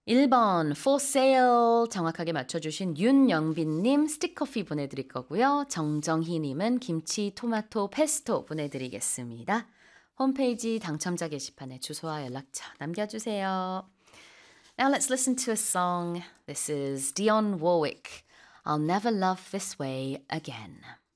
1번 for sale 정확하게 맞춰주신 윤영빈님 스틱커피 보내드릴 거고요. 정정희님은 김치 토마토 페스토 보내드리겠습니다. 홈페이지 당첨자 게시판에 주소와 연락처 남겨주세요. Now let's listen to a song. This is Dionne Warwick. I'll never love this way again.